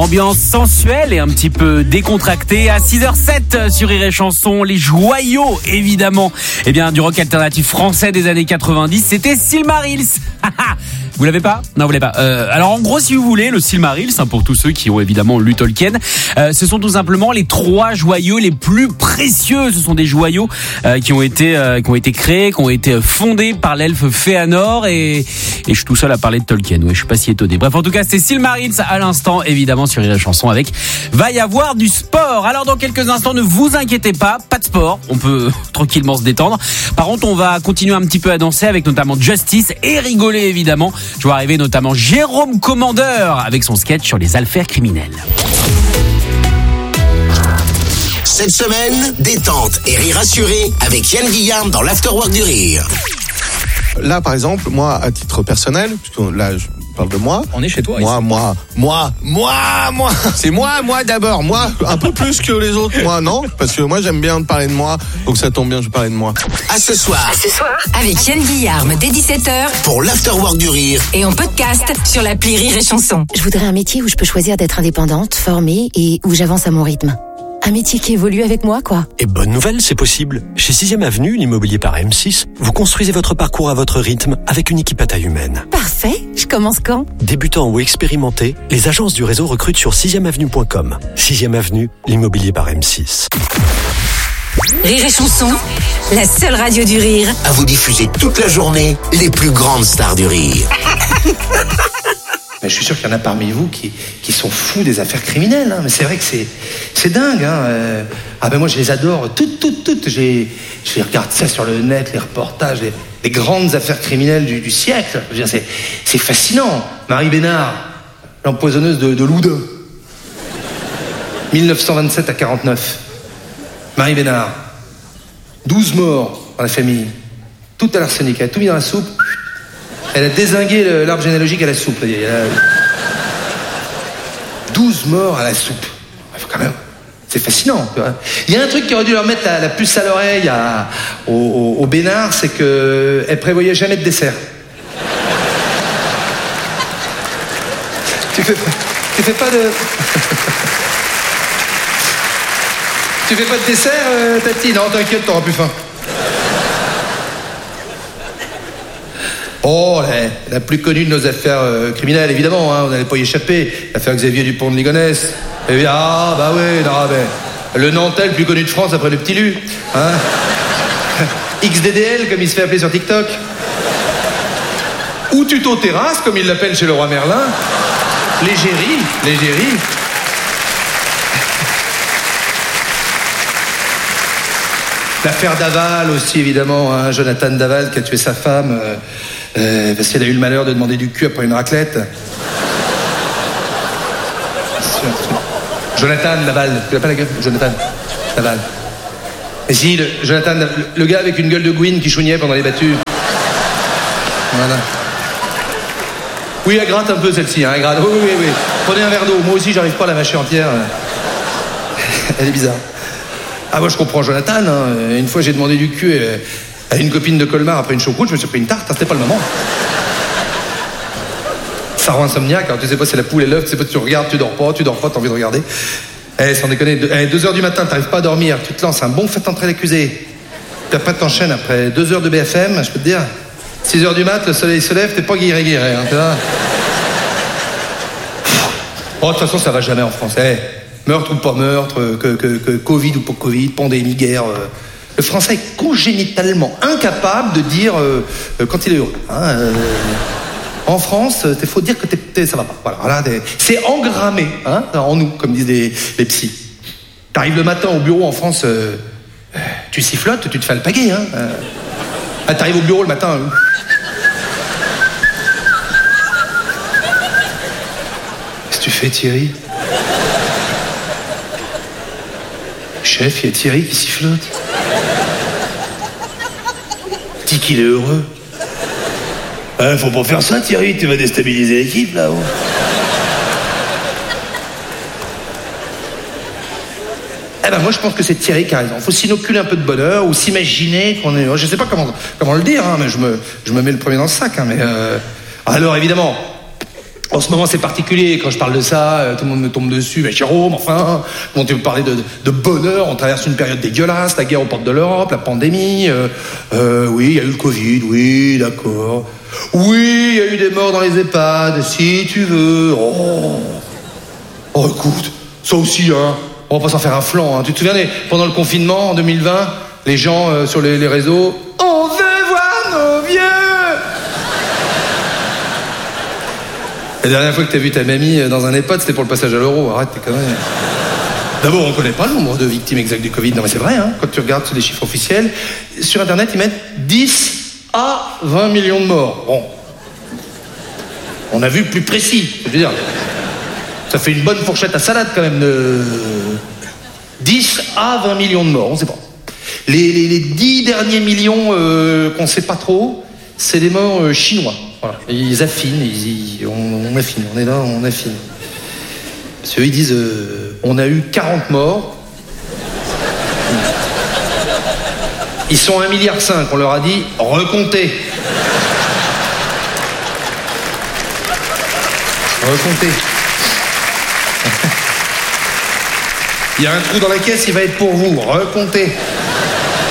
Ambiance sensuelle et un petit peu décontractée à 6h07 sur Rire et Chanson. Les joyaux, évidemment, du rock alternatif français des années 90, c'était Silmarils. Vous l'avez pas ? Non, vous l'avez pas. Alors en gros, si vous voulez, le Silmarils, pour tous ceux qui ont évidemment lu Tolkien, ce sont tout simplement les 3 joyaux les plus précieux. Ce sont des joyaux qui ont été créés, qui ont été fondés par l'elfe Fëanor, et je suis tout seul à parler de Tolkien. Ouais, je suis pas si étonné. Bref, en tout cas, c'est Silmarils à l'instant, évidemment, sur Rire et Chanson avec va y avoir du sport. Alors dans quelques instants, ne vous inquiétez pas de sport. On peut tranquillement se détendre. Par contre, on va continuer un petit peu à danser avec notamment Justice et rigoler évidemment. Je vois arriver notamment Jérôme Commandeur avec son sketch sur les affaires criminelles. Cette semaine, détente et rire assuré avec Yann Guillarme dans l'Afterwork du Rire. Là, par exemple, moi, à titre personnel, puisque là, je parle de moi. On est chez toi. Moi. C'est moi d'abord. Moi, un peu plus que les autres. Moi, non. Parce que moi, j'aime bien parler de moi. Donc ça tombe bien, je vais parler de moi. À ce soir. Avec Yann Guillarme dès 17h. Pour l'Afterwork du Rire. Et en podcast sur l'appli Rire et Chanson. Je voudrais un métier où je peux choisir d'être indépendante, formée et où j'avance à mon rythme. Un métier qui évolue avec moi, quoi. Et bonne nouvelle, c'est possible. Chez 6ème Avenue, l'immobilier par M6, vous construisez votre parcours à votre rythme avec une équipe à taille humaine. Parfait. Je commence quand ? Débutants ou expérimentés, les agences du réseau recrutent sur 6emeavenue.com. 6ème Avenue, l'immobilier par M6. Rire et Chanson, la seule radio du rire. À vous diffuser toute la journée les plus grandes stars du rire. Mais je suis sûr qu'il y en a parmi vous qui sont fous des affaires criminelles. Mais c'est vrai que c'est dingue. Moi, je les adore toutes. Je regarde ça sur le net, les reportages, les grandes affaires criminelles du siècle. Je veux dire, c'est fascinant. Marie Bénard, l'empoisonneuse de Loudun. 1927 à 49. Marie Bénard. 12 morts dans la famille. Tout à l'arsenic. Elle a tout mis dans la soupe. Elle a dézingué l'arbre généalogique à la soupe. 12 morts à la soupe. Quand même, c'est fascinant. Tu vois. Il y a un truc qui aurait dû leur mettre la puce à l'oreille au Bénard, c'est qu'elle prévoyait jamais de dessert. Tu fais pas de... Tu fais pas de dessert, Tati? Non, t'inquiète, t'auras plus faim. Oh, la plus connue de nos affaires criminelles, évidemment, vous n'allez pas y échapper. L'affaire Xavier Dupont de Ligonnès. Le Nantel, le plus connu de France après le petit Lu. XDDL, comme il se fait appeler sur TikTok. Ou Tuto Terrasse, comme il l'appelle chez le roi Merlin. L'égérie. L'affaire Daval aussi, évidemment, Jonathan Daval qui a tué sa femme parce qu'elle a eu le malheur de demander du cul après une raclette. Jonathan Daval, tu l'as pas la gueule? Jonathan Daval. Et si, Jonathan, le gars avec une gueule de Gwyn qui chouignait pendant les battues. Voilà. Oui, elle gratte un peu celle-ci, elle gratte. Oui. Prenez un verre d'eau, moi aussi j'arrive pas à la mâcher entière. Elle est bizarre. Moi je comprends Jonathan, Une fois j'ai demandé du cul à une copine de Colmar après une choucroute, je me suis pris une tarte, c'était pas le moment. Ça rend insomniaque, alors tu sais pas si c'est la poule et l'œuf, tu sais pas si tu regardes, tu dors pas, t'as envie de regarder. Sans déconner, 2h du matin, t'arrives pas à dormir, tu te lances un bon fait entrer l'accusé. Puis après t'enchaînes après 2 heures de BFM, je peux te dire, 6h du mat, le soleil se lève, t'es pas guiré, tu vois. De toute façon ça va jamais en France. Meurtre ou pas meurtre, que Covid ou pas Covid, pandémie, guerre. Le Français est congénitalement incapable de dire quand il est heureux. En France, il faut dire que ça va pas. Voilà, c'est engrammé en nous, comme disent les psys. T'arrives le matin au bureau en France, tu sifflotes, tu te fais alpaguer. T'arrives au bureau le matin. Qu'est-ce que tu fais, Thierry? Chef, il y a Thierry qui sifflote. Dis qu'il est heureux. Faut pas faire ça, Thierry, tu vas déstabiliser l'équipe, là-haut. Moi, je pense que c'est Thierry qui a raison. Faut s'inoculer un peu de bonheur ou s'imaginer qu'on est... Je sais pas comment le dire, mais je me mets le premier dans le sac. Alors, évidemment, En ce moment, c'est particulier. Quand je parle de ça, tout le monde me tombe dessus. Mais Jérôme, enfin, comment tu veux parler de bonheur? On traverse une période dégueulasse, la guerre aux portes de l'Europe, la pandémie. Oui, il y a eu le Covid, oui, d'accord. Oui, il y a eu des morts dans les EHPAD, si tu veux. Oh, écoute, ça aussi, hein. On va pas s'en faire un flanc, hein. Tu te souviens, pendant le confinement, en 2020, les gens sur les réseaux... On veut voir nos vieux. La dernière fois que t'as vu ta mamie dans un EHPAD, c'était pour le passage à l'euro. Arrête, t'es quand même... D'abord, on connaît pas le nombre de victimes exactes du Covid. Non, mais c'est vrai, hein. Quand tu regardes les chiffres officiels, sur Internet, ils mettent 10 à 20 millions de morts. Bon. On a vu plus précis, je veux dire. Ça fait une bonne fourchette à salade, quand même, de 10 à 20 millions de morts, on sait pas. Les 10 derniers millions qu'on sait pas trop, c'est des morts chinois. Voilà. Ils affinent, on affine, on est là, on affine. Parce qu'eux, ils disent, on a eu 40 morts. Ils sont 1,5 milliard, on leur a dit, recomptez. Recomptez. Il y a un trou dans la caisse, il va être pour vous, recomptez.